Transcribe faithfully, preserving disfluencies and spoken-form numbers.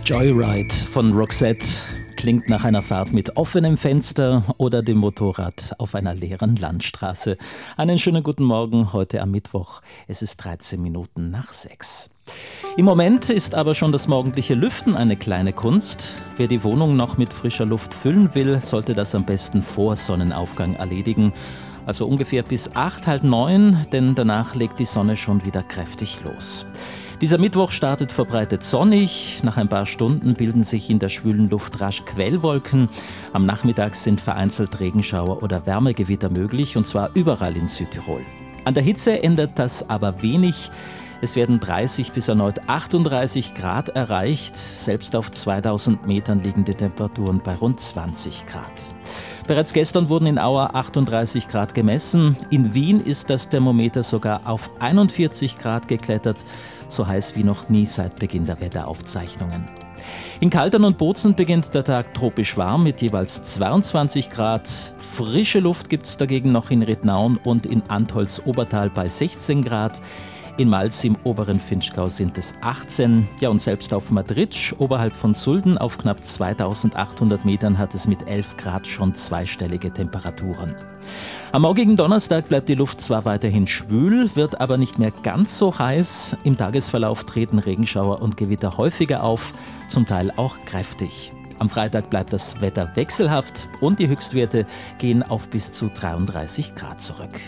Joyride von Roxette klingt nach einer Fahrt mit offenem Fenster oder dem Motorrad auf einer leeren Landstraße. Einen schönen guten Morgen heute am Mittwoch. Es ist dreizehn Minuten nach sechs. Im Moment ist aber schon das morgendliche Lüften eine kleine Kunst. Wer die Wohnung noch mit frischer Luft füllen will, sollte das am besten vor Sonnenaufgang erledigen. Also ungefähr bis acht, halb neun, denn danach legt die Sonne schon wieder kräftig los. Dieser Mittwoch startet verbreitet sonnig. Nach ein paar Stunden bilden sich in der schwülen Luft rasch Quellwolken. Am Nachmittag sind vereinzelt Regenschauer oder Wärmegewitter möglich, und zwar überall in Südtirol. An der Hitze ändert das aber wenig. Es werden dreißig bis erneut achtunddreißig Grad erreicht. Selbst auf zweitausend Metern liegen die Temperaturen bei rund zwanzig Grad. Bereits gestern wurden in Auer achtunddreißig Grad gemessen. In Wien ist das Thermometer sogar auf einundvierzig Grad geklettert. So heiß wie noch nie seit Beginn der Wetteraufzeichnungen. In Kaltern und Bozen beginnt der Tag tropisch warm mit jeweils zweiundzwanzig Grad. Frische Luft gibt es dagegen noch in Rednaun und in Antholz-Obertal bei sechzehn Grad. In Malz im oberen Finchgau sind es achtzehn. Ja, und selbst auf Madritsch, oberhalb von Sulden, auf knapp zweitausendachthundert Metern, hat es mit elf Grad schon zweistellige Temperaturen. Am morgigen Donnerstag bleibt die Luft zwar weiterhin schwül, wird aber nicht mehr ganz so heiß. Im Tagesverlauf treten Regenschauer und Gewitter häufiger auf, zum Teil auch kräftig. Am Freitag bleibt das Wetter wechselhaft und die Höchstwerte gehen auf bis zu dreiunddreißig Grad zurück.